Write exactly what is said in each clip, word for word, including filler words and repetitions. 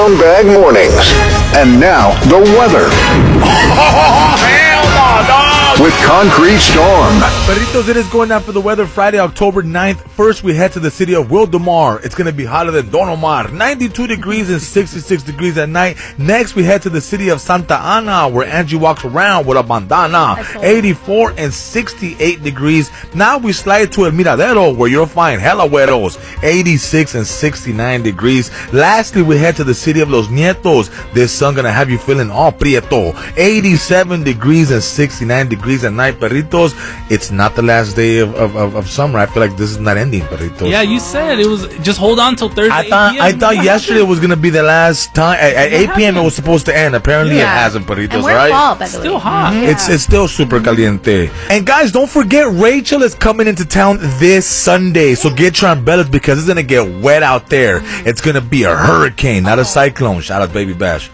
Brown Bag Mornings. And now, the weather. Hell no, dog! With Concrete Storm. Perritos, it is going down for the weather Friday, October ninth. First, we head to the city of Wildomar. It's going to be hotter than Don Omar. ninety-two degrees and sixty-six degrees at night. Next, we head to the city of Santa Ana, where Angie walks around with a bandana. eighty-four and sixty-eight degrees. Now we slide to El Miradero, where you'll find hella güeros. eighty-six and sixty-nine degrees. Lastly, we head to the city of Los Nietos. This sun going to have you feeling all prieto. eighty-seven degrees and sixty-nine degrees at night, Perritos. It's not the last day of, of, of, of summer. I feel like this is not ending, Perritos. Yeah, you said it was just hold on till Thursday. I thought I thought yesterday was gonna be the last time. At, at eight p.m. it was supposed to end. Apparently Yeah. it hasn't, Perritos. And we're Right? fall, by the Still way. hot. Yeah. It's it's still super caliente. And guys, don't forget Rachel is coming into town this Sunday. So get your umbrellas because it's gonna get wet out there. It's gonna be a hurricane, not a cyclone. Shout out Baby Bash.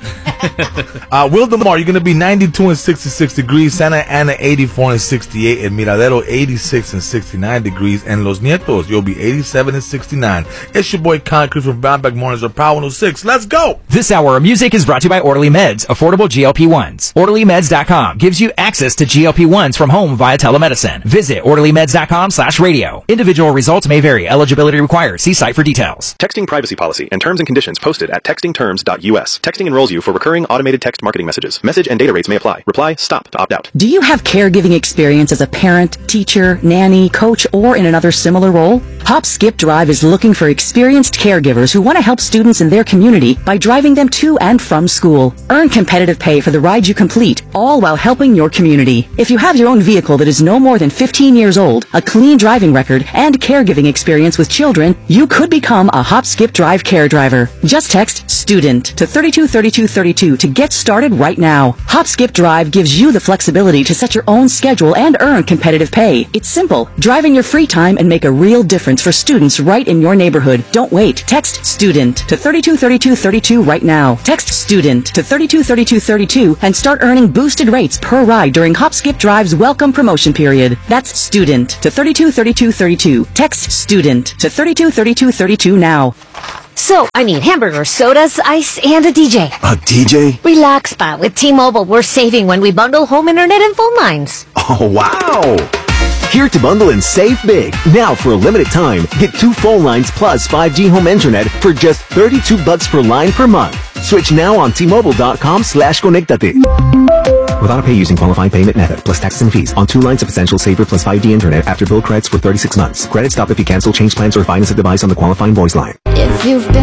uh, Wildomar, you're gonna be ninety-two and sixty-six degrees. Santa Ana eighty-four and sixty-eight. And Miradero eighty-six and sixty-nine degrees. And Los Nietos, you'll be eighty-seven and sixty-nine. It's your boy Concrete from Brown Bag Mornings or Power one oh six. Let's go. This hour of music is brought to you by Orderly Meds, affordable G L P ones. Orderly Meds dot com gives you access to G L P ones from home via telemedicine. Visit Orderly Meds dot com slash radio. Individual results may vary. Eligibility required. See site for details. Texting privacy policy and terms and conditions posted at texting terms dot U S. Texting enrolls you for recurring automated text marketing messages. Message and data rates may apply. Reply STOP to opt out. Do you have caregiving experience as a parent, teacher, nanny, coach, or in another similar role? Hop Skip Drive is looking for experienced caregivers who want to help students in their community by driving them to and from school. Earn competitive pay for the ride you complete, all while helping your community. If you have your own vehicle that is no more than fifteen years old, a clean driving record, and caregiving experience with children, you could become a Hop Skip Drive care driver. Just text STUDENT to thirty-two thirty-two thirty-two to get started right now. Hop Skip Drive gives you the flexibility to set your own schedule and earn competitive pay. It's simple. Drive in your free time and make a real difference for students right in your neighborhood. Don't wait. Text STUDENT to thirty-two thirty-two thirty-two right now. Text STUDENT to thirty-two thirty-two thirty-two and start earning boosted rates per ride during Hop Skip Drive's welcome promotion period. That's STUDENT to thirty-two thirty-two thirty-two. Text STUDENT to thirty-two thirty-two thirty-two now. So, I need hamburgers, sodas, ice, and a D J. A D J? Relax, Pa. With T-Mobile, we're saving when we bundle home internet and phone lines. Oh, wow! Here to bundle and save big. Now, for a limited time, get two phone lines plus five G home internet for just thirty-two bucks per line per month. Switch now on T-Mobile dot com slash conectate. Without a pay using qualifying payment method, plus taxes and fees, on two lines of Essential Saver plus five G internet after bill credits for thirty-six months. Credit stop if you cancel, change plans, or finance a device on the qualifying voice line. If you've been